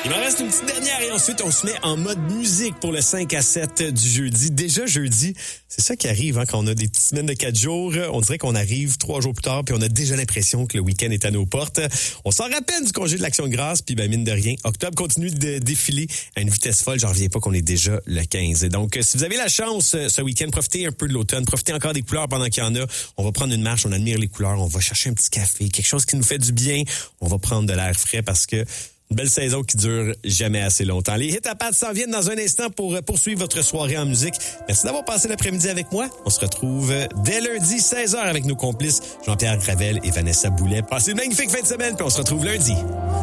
Il en reste une petite dernière et ensuite on se met en mode musique pour le 5 à 7 du jeudi. Déjà jeudi, c'est ça qui arrive quand on a des petites semaines de 4 jours. On dirait qu'on arrive 3 jours plus tard puis on a déjà l'impression que le week-end est à nos portes. On s'en rappelle du congé de l'Action de grâce puis mine de rien, octobre continue de défiler à une vitesse folle. J'en reviens pas qu'on est déjà le 15. Et donc, si vous avez la chance ce week-end, profitez un peu de l'automne, profitez encore des couleurs pendant qu'il y en a. On va prendre une marche, on admire les couleurs, on va chercher un petit café, quelque chose qui nous fait du bien. On va prendre de l'air frais parce que une belle saison qui dure jamais assez longtemps. Les hits à pattes s'en viennent dans un instant pour poursuivre votre soirée en musique. Merci d'avoir passé l'après-midi avec moi. On se retrouve dès lundi 16h avec nos complices Jean-Pierre Gravel et Vanessa Boulet. Passez une magnifique fin de semaine puis on se retrouve lundi.